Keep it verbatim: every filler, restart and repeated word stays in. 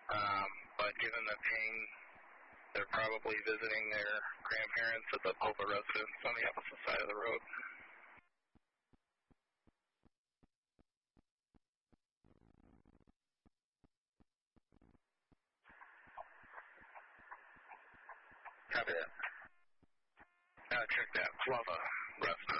Um, but given the pain, they're probably visiting their grandparents at the Popa residence on the opposite side of the road. Copy that. Uh, check that. Flava residence.